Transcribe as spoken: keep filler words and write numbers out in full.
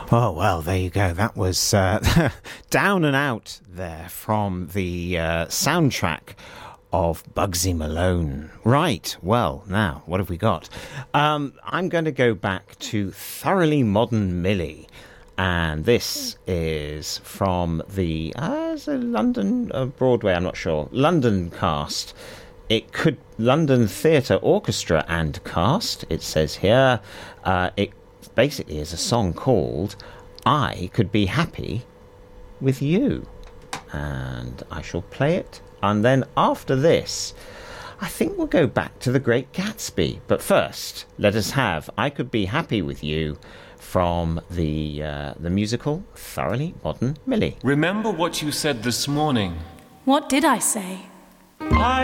Oh, well, there you go. That was uh, Down and Out there from the uh, soundtrack of Bugsy Malone. Right, well, now, what have we got? Um, I'm going to go back to Thoroughly Modern Millie. And this is from the uh, is it London, uh, Broadway, I'm not sure, London cast. It could, London Theatre Orchestra and cast, it says here. Uh, it basically is a song called I Could Be Happy With You. And I shall play it. And then after this, I think we'll go back to The Great Gatsby. But first, let us have I Could Be Happy With You from the uh, the musical Thoroughly Modern Millie. Remember what you said this morning. What did I say? I